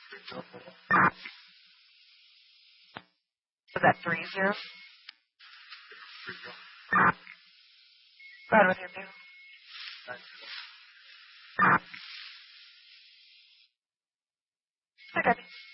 Was that 30? Go ahead with your new. Okay.